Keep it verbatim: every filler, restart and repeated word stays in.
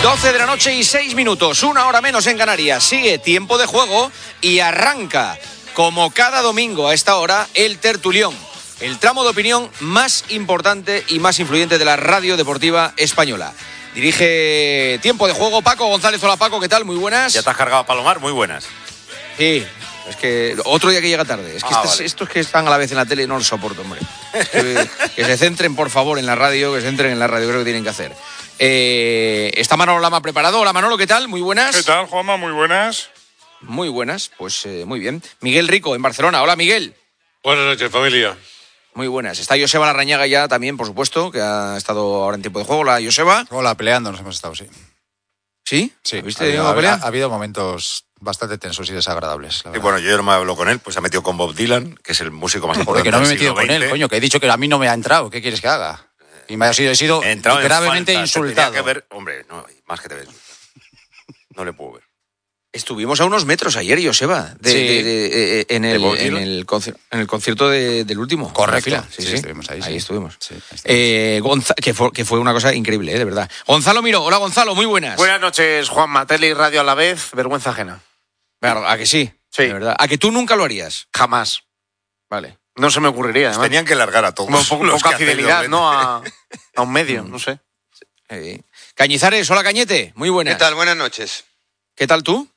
doce de la noche y seis minutos, una hora menos en Canarias. Sigue Tiempo de Juego y arranca, como cada domingo a esta hora, el tertulión. El tramo de opinión más importante y más influyente de la radio deportiva española. Dirige Tiempo de Juego Paco González. Hola Paco, ¿qué tal? Muy buenas. ¿Ya te has cargado a Palomar? Muy buenas. Sí, es que otro día que llega tarde. Es que ah, estos, vale. estos que están a la vez en la tele no los soporto, hombre. Que, que se centren, por favor, en la radio, que se centren en la radio, creo que tienen que hacer. Eh, está Manolo Lama preparado. Hola Manolo, ¿qué tal? Muy buenas. ¿Qué tal, Juanma? Muy buenas. Muy buenas, pues eh, muy bien. Miguel Rico, en Barcelona. Hola Miguel. Buenas noches, familia. Muy buenas. Está Joseba Larrañaga ya también, por supuesto, que ha estado ahora en Tiempo de Juego. Hola, Joseba. Hola, peleando nos hemos estado, sí. ¿Sí? Sí. ¿Viste? Ha habido, ¿Ha, ha, ha habido momentos bastante tensos y desagradables. Y bueno, yo no me hablo con él, pues se ha metido con Bob Dylan, que es el músico más importante. Porque no me he del metido siglo con él, veinte. coño, que he dicho que a mí no me ha entrado. ¿Qué quieres que haga? Y me ha sido, he sido He entrado en gravemente falta, te insultado. tenía que ver, hombre, no, más que te ves. No le puedo ver. Estuvimos a unos metros ayer, Joseba, de, Sí. de, de, de, en, el, ¿De Bob en, Dylan? el conci- en el concierto de, del último. Correcto. En la fila. Sí, sí, estuvimos ahí, sí. estuvimos. Sí, ahí estuvimos. Eh, Gonza- que, fue, que fue una cosa increíble, eh, de verdad. Gonzalo Miro. Hola, Gonzalo, muy buenas. Buenas noches, Juanma. Tele y radio a la vez, vergüenza ajena. Claro, ¿a que sí? Sí. De verdad. ¿A que tú nunca lo harías? Jamás. Vale. No se me ocurriría, además. Tenían que largar a todos. Como po- los poca que hacen fidelidad, doblete. ¿no? A, a un medio, no sé. Eh, Cañizares, hola Cañete, muy buenas. ¿Qué tal? Buenas noches. ¿Qué tal tú?